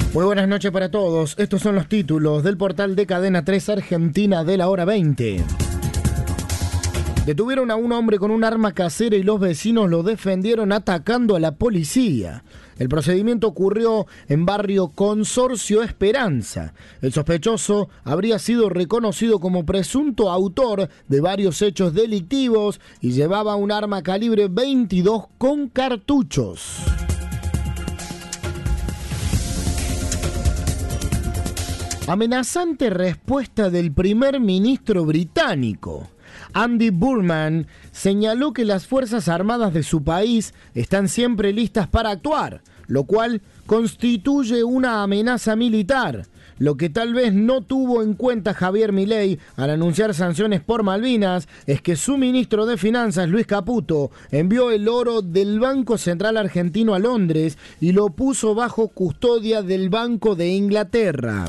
Muy buenas noches para todos. Estos son los títulos del portal de Cadena 3 Argentina de la hora 20. Detuvieron a un hombre con un arma casera y los vecinos lo defendieron atacando a la policía. El procedimiento ocurrió en barrio Consorcio Esperanza. El sospechoso habría sido reconocido como presunto autor de varios hechos delictivos y llevaba un arma calibre 22 con cartuchos. Amenazante respuesta del primer ministro británico. Andy Burnham señaló que las Fuerzas Armadas de su país están siempre listas para actuar, lo cual constituye una amenaza militar. Lo que tal vez no tuvo en cuenta Javier Milei al anunciar sanciones por Malvinas es que su ministro de Finanzas, Luis Caputo, envió el oro del Banco Central Argentino a Londres y lo puso bajo custodia del Banco de Inglaterra.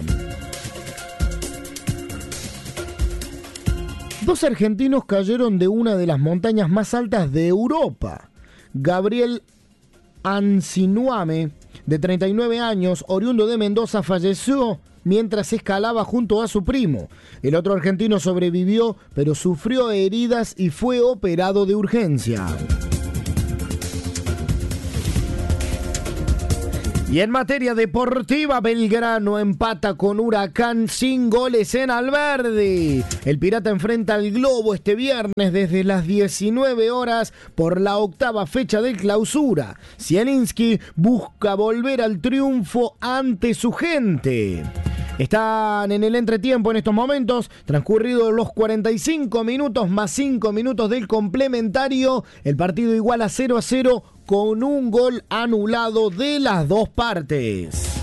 Dos argentinos cayeron de una de las montañas más altas de Europa. Gabriel Ancinuame, de 39 años, oriundo de Mendoza, falleció mientras escalaba junto a su primo. El otro argentino sobrevivió, pero sufrió heridas y fue operado de urgencia. Y en materia deportiva, Belgrano empata con Huracán sin goles en Alberdi. El Pirata enfrenta al Globo este viernes desde las 19 horas por la octava fecha de clausura. Zielinski busca volver al triunfo ante su gente. Están en el entretiempo en estos momentos, transcurridos los 45 minutos más 5 minutos del complementario. El partido igual a 0-0 con un gol anulado de las dos partes.